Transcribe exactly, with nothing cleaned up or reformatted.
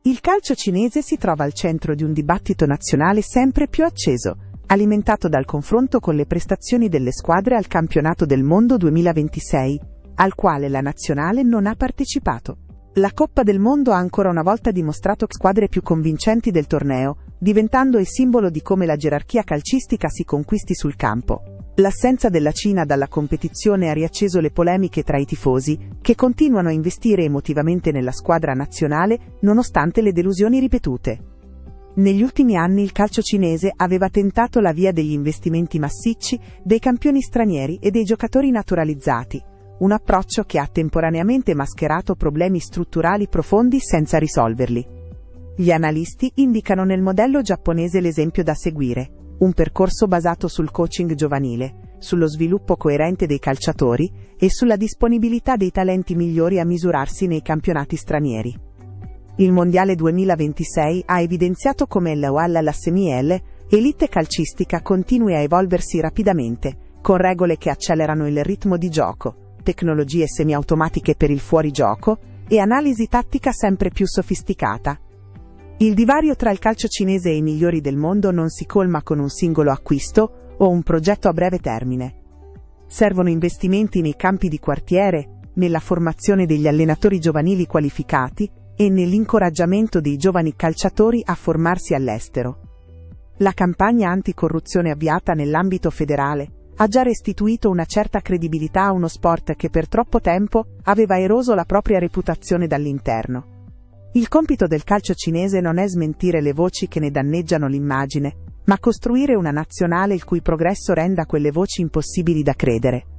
Il calcio cinese si trova al centro di un dibattito nazionale sempre più acceso, alimentato dal confronto con le prestazioni delle squadre al Campionato del Mondo duemilaventisei, al quale la nazionale non ha partecipato. La Coppa del Mondo ha ancora una volta dimostrato squadre più convincenti del torneo, diventando il simbolo di come la gerarchia calcistica si conquisti sul campo. L'assenza della Cina dalla competizione ha riacceso le polemiche tra i tifosi, che continuano a investire emotivamente nella squadra nazionale, nonostante le delusioni ripetute. Negli ultimi anni il calcio cinese aveva tentato la via degli investimenti massicci, dei campioni stranieri e dei giocatori naturalizzati, un approccio che ha temporaneamente mascherato problemi strutturali profondi senza risolverli. Gli analisti indicano nel modello giapponese l'esempio da seguire: un percorso basato sul coaching giovanile, sullo sviluppo coerente dei calciatori e sulla disponibilità dei talenti migliori a misurarsi nei campionati stranieri. Il Mondiale duemilaventisei ha evidenziato come l'O L alla semi-L, elite calcistica, continui a evolversi rapidamente, con regole che accelerano il ritmo di gioco, tecnologie semiautomatiche per il fuorigioco e analisi tattica sempre più sofisticata. Il divario tra il calcio cinese e i migliori del mondo non si colma con un singolo acquisto o un progetto a breve termine. Servono investimenti nei campi di quartiere, nella formazione degli allenatori giovanili qualificati e nell'incoraggiamento dei giovani calciatori a formarsi all'estero. La campagna anticorruzione avviata nell'ambito federale ha già restituito una certa credibilità a uno sport che per troppo tempo aveva eroso la propria reputazione dall'interno. Il compito del calcio cinese non è smentire le voci che ne danneggiano l'immagine, ma costruire una nazionale il cui progresso renda quelle voci impossibili da credere.